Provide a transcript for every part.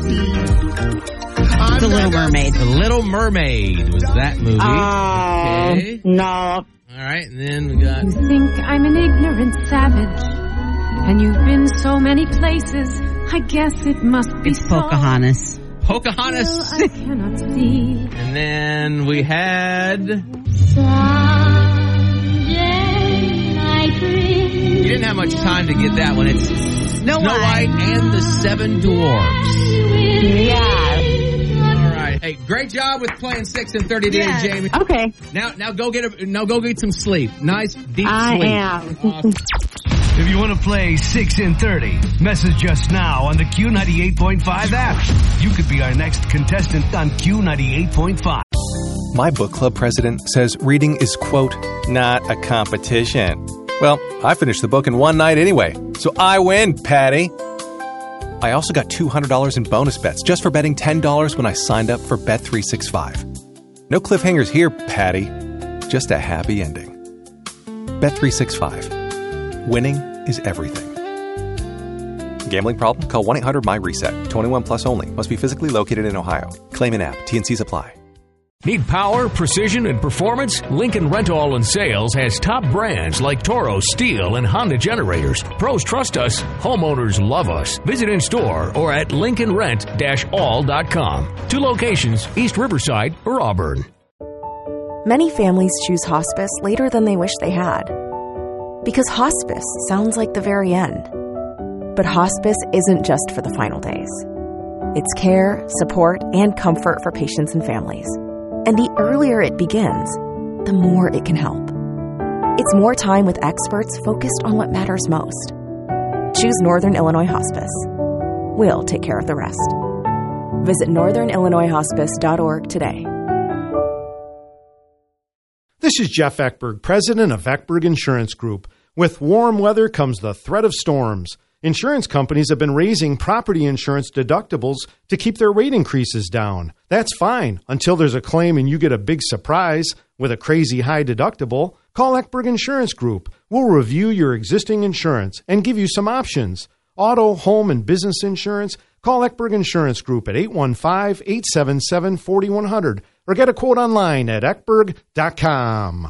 The Little Mermaid. The Little Mermaid was that movie. Okay. No. All right, and then we got... You think I'm an ignorant savage, and you've been so many places, I guess it must be It's Pocahontas. Pocahontas. I cannot see. And then we had... You didn't have much time to get that one. It's Snow White and the Seven Dwarfs. Yeah. All right. Hey, great job with playing 6 and 30 today, Jamie. Okay. Now go get some sleep. Nice deep sleep. I am. If you want to play 6 in 30, message us now on the Q98.5 app. You could be our next contestant on Q98.5. My book club president says reading is, quote, not a competition. Well, I finished the book in one night anyway, so I win, Patty. I also got $200 in bonus bets just for betting $10 when I signed up for Bet365. No cliffhangers here, Patty. Just a happy ending. Bet365. Winning is everything. Gambling problem? Call 1-800-MY-RESET. 21 plus only. Must be physically located in Ohio. Claim in app. T&Cs apply. Need power, precision, and performance? Lincoln Rental and Sales has top brands like Toro, Steel, and Honda generators. Pros trust us. Homeowners love us. Visit in store or at lincolnrent-all.com. 2 locations, East Riverside or Auburn. Many families choose hospice later than they wish they had. Because hospice sounds like the very end. But hospice isn't just for the final days. It's care, support, and comfort for patients and families. And the earlier it begins, the more it can help. It's more time with experts focused on what matters most. Choose Northern Illinois Hospice. We'll take care of the rest. Visit northernillinoishospice.org today. This is Jeff Eckberg, president of Eckberg Insurance Group. With warm weather comes the threat of storms. Insurance companies have been raising property insurance deductibles to keep their rate increases down. That's fine until there's a claim and you get a big surprise with a crazy high deductible. Call Eckberg Insurance Group. We'll review your existing insurance and give you some options. Auto, home, and business insurance? Call Eckberg Insurance Group at 815-877-4100 or get a quote online at eckberg.com.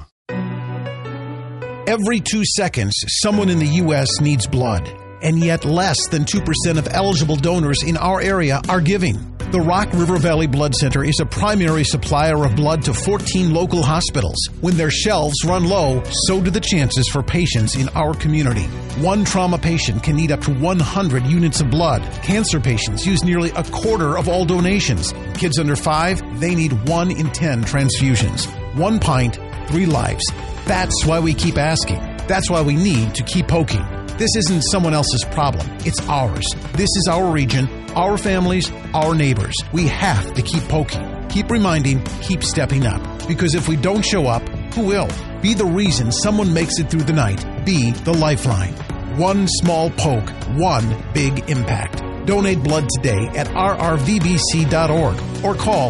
Every 2 seconds, someone in the U.S. needs blood. And yet less than 2% of eligible donors in our area are giving. The Rock River Valley Blood Center is a primary supplier of blood to 14 local hospitals. When their shelves run low, so do the chances for patients in our community. One trauma patient can need up to 100 units of blood. Cancer patients use nearly a quarter of all donations. Kids under 5, they need 1 in 10 transfusions. 1 pint, 3 lives. That's why we keep asking. That's why we need to keep poking. This isn't someone else's problem. It's ours. This is our region, our families, our neighbors. We have to keep poking, keep reminding, keep stepping up. Because if we don't show up, who will? Be the reason someone makes it through the night. Be the lifeline. One small poke, one big impact. Donate blood today at rrvbc.org or call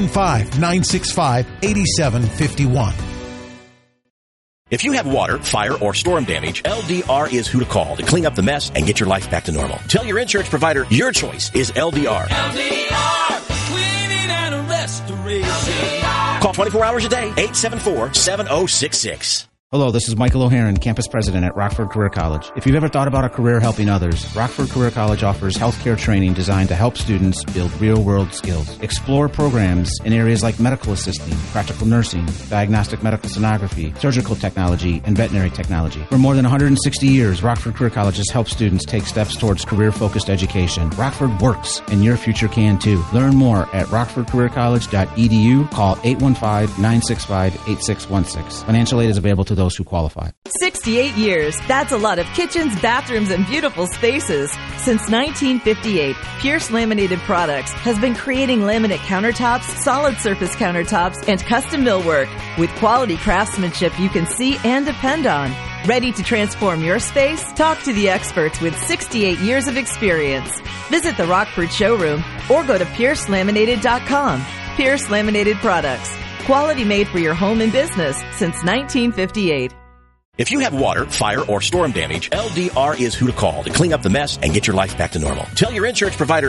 815-965-8751. If you have water, fire, or storm damage, LDR is who to call to clean up the mess and get your life back to normal. Tell your insurance provider your choice is LDR. LDR, cleaning and restoration. Call 24 hours a day, 874-7066. Hello, this is Michael O'Haron, Campus President at Rockford Career College. If you've ever thought about a career helping others, Rockford Career College offers healthcare training designed to help students build real-world skills. Explore programs in areas like medical assisting, practical nursing, diagnostic medical sonography, surgical technology, and veterinary technology. For more than 160 years, Rockford Career College has helped students take steps towards career-focused education. Rockford works, and your future can too. Learn more at rockfordcareercollege.edu. Call 815-965-8616. Financial aid is available to those who qualify. 68 years. That's a lot of kitchens, bathrooms, and beautiful spaces. Since 1958, Pierce Laminated Products has been creating laminate countertops, solid surface countertops, and custom millwork with quality craftsmanship you can see and depend on. Ready to transform your space? Talk to the experts with 68 years of experience. Visit the Rockford showroom or go to piercelaminated.com. Pierce Laminated Products. Quality made for your home and business since 1958. If you have water, fire, or storm damage, LDR is who to call to clean up the mess and get your life back to normal. Tell your insurance provider